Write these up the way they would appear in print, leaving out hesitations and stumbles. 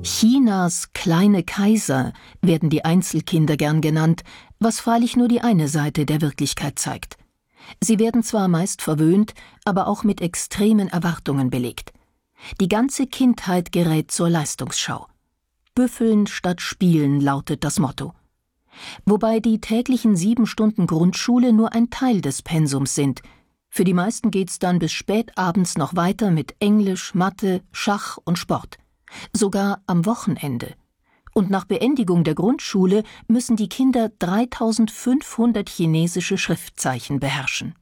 Chinas kleine Kaiser werden die Einzelkinder gern genannt, was freilich nur die eine Seite der Wirklichkeit zeigt. Sie werden zwar meist verwöhnt, aber auch mit extremen Erwartungen belegt. Die ganze Kindheit gerät zur Leistungsschau. Büffeln statt Spielen lautet das Motto. Wobei die täglichen 7 Stunden Grundschule nur ein Teil des Pensums sind. Für die meisten geht's dann bis spät abends noch weiter mit Englisch, Mathe, Schach und Sport. Sogar am Wochenende. Und nach Beendigung der Grundschule müssen die Kinder 3500 chinesische Schriftzeichen beherrschen.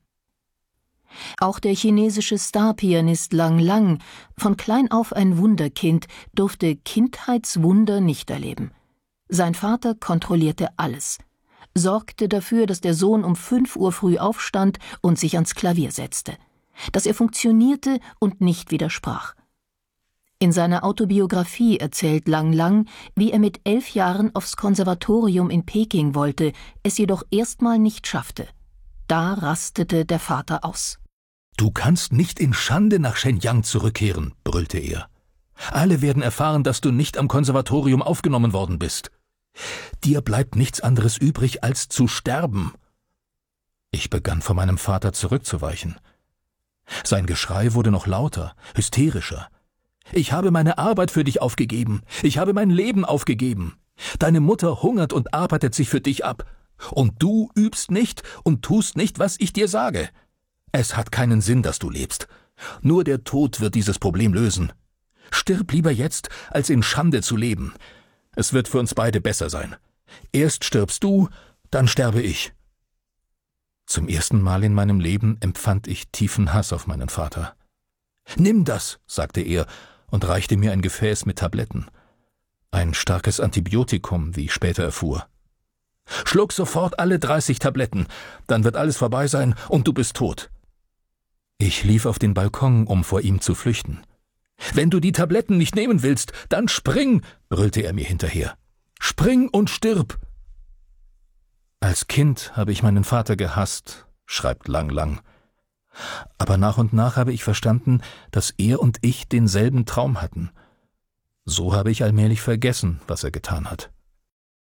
Auch der chinesische Starpianist Lang Lang, von klein auf ein Wunderkind, durfte Kindheitswunder nicht erleben. Sein Vater kontrollierte alles, sorgte dafür, dass der Sohn um 5 Uhr früh aufstand und sich ans Klavier setzte, dass er funktionierte und nicht widersprach. In seiner Autobiografie erzählt Lang Lang, wie er mit 11 Jahren aufs Konservatorium in Peking wollte, es jedoch erstmal nicht schaffte. Da rastete der Vater aus. »Du kannst nicht in Schande nach Shenyang zurückkehren«, brüllte er. »Alle werden erfahren, dass du nicht am Konservatorium aufgenommen worden bist. Dir bleibt nichts anderes übrig, als zu sterben.« Ich begann vor meinem Vater zurückzuweichen. Sein Geschrei wurde noch lauter, hysterischer. »Ich habe meine Arbeit für dich aufgegeben. Ich habe mein Leben aufgegeben. Deine Mutter hungert und arbeitet sich für dich ab. Und du übst nicht und tust nicht, was ich dir sage. Es hat keinen Sinn, dass du lebst. Nur der Tod wird dieses Problem lösen. Stirb lieber jetzt, als in Schande zu leben. Es wird für uns beide besser sein. Erst stirbst du, dann sterbe ich.« Zum ersten Mal in meinem Leben empfand ich tiefen Hass auf meinen Vater. »Nimm das«, sagte er und reichte mir ein Gefäß mit Tabletten. Ein starkes Antibiotikum, wie ich später erfuhr. »Schluck sofort alle 30 Tabletten, dann wird alles vorbei sein und du bist tot.« Ich lief auf den Balkon, um vor ihm zu flüchten. »Wenn du die Tabletten nicht nehmen willst, dann spring«, brüllte er mir hinterher. »Spring und stirb!« Als Kind habe ich meinen Vater gehasst, schreibt Lang Lang. Aber nach und nach habe ich verstanden, dass er und ich denselben Traum hatten. So habe ich allmählich vergessen, was er getan hat.